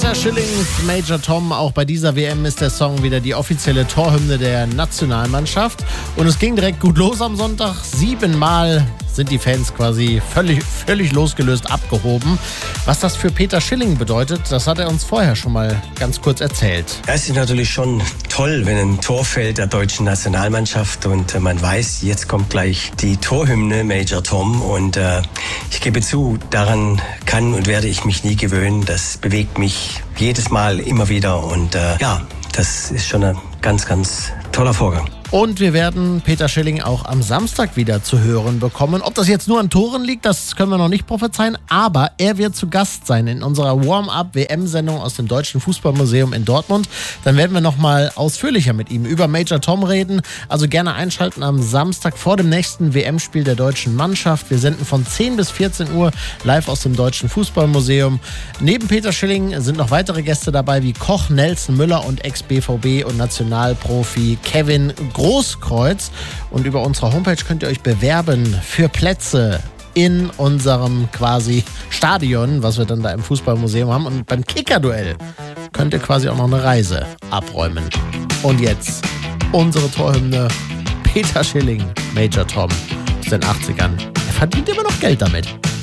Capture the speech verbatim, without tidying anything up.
Peter Schillings Major Tom. Auch bei dieser W M ist der Song wieder die offizielle Torhymne der Nationalmannschaft. Und es ging direkt gut los am Sonntag. Siebenmal sind die Fans quasi völlig, völlig losgelöst abgehoben. Was das für Peter Schilling bedeutet, das hat er uns vorher schon mal ganz kurz erzählt. Es ist natürlich schon toll, wenn ein Tor fällt der deutschen Nationalmannschaft und man weiß, jetzt kommt gleich die Torhymne Major Tom. Und äh, ich gebe zu, daran kann und werde ich mich nie gewöhnen. Das bewegt mich jedes Mal immer wieder und äh, ja, das ist schon ein ganz, ganz toller Vorgang. Und wir werden Peter Schilling auch am Samstag wieder zu hören bekommen. Ob das jetzt nur an Toren liegt, das können wir noch nicht prophezeien. Aber er wird zu Gast sein in unserer Warm-Up-W M-Sendung aus dem Deutschen Fußballmuseum in Dortmund. Dann werden wir nochmal ausführlicher mit ihm über Major Tom reden. Also gerne einschalten am Samstag vor dem nächsten W M-Spiel der deutschen Mannschaft. Wir senden von zehn bis vierzehn Uhr live aus dem Deutschen Fußballmuseum. Neben Peter Schilling sind noch weitere Gäste dabei wie Koch Nelson Müller und Ex-B V B und Nationalprofi Kevin Großkreuz. Und über unsere Homepage könnt ihr euch bewerben für Plätze in unserem quasi Stadion, was wir dann da im Fußballmuseum haben. Und beim Kicker-Duell könnt ihr quasi auch noch eine Reise abräumen. Und jetzt unsere Torhymne Peter Schilling, Major Tom aus den achtzigern. Er verdient immer noch Geld damit.